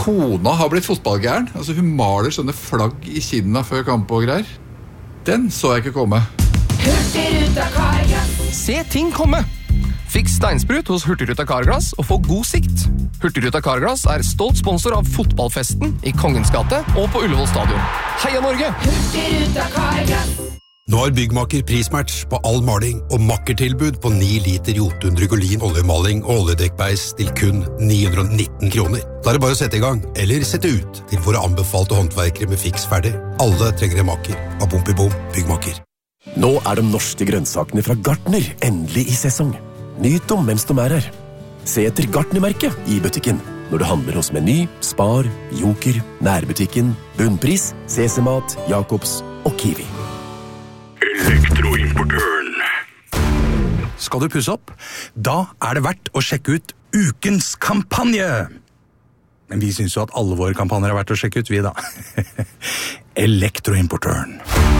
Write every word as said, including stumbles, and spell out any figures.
kona har blitt fotballgæren. Altså hun maler sånne flagg i kinna før kamp og greier. Den så jeg ikke komme. Hurtigruta Carglass. Se ting komme! Fiks steinsprut hos Hurtigruta Carglass og få god sikt. Hurtigruta Carglass er stolt sponsor av fotballfesten i Kongens gate og på Ullevål stadion. Heia Norge! Hurtigruta Carglass. Nå har Byggmaker prismatch på all maling og makkertilbud på ni liter Jotun Drygolin oljemaling og oljedekkbeis til kun ni hundre og nitten kroner. Da er det bare å sette i gang, eller sette ut til våre anbefalte håndverkere med fiks ferdig. Alle trenger en maker. Av bom i bom, Byggmaker. Nå er de norske grønnsakene fra Gartner endelig i sesong. Nyt om mens de er her. Se etter Gartner-merket i butikken. Når du handler hos Meny, Spar, Joker, Nærbutikken, Bunnpris, C C-mat, Jacobs og Kiwi. Elektroimportøren. Skal du pusse opp? Da er det verdt å sjekke ut ukens kampanje. Men vi synes jo at alle våre kampanjer er verdt å sjekke ut, vi da. Elektroimportøren.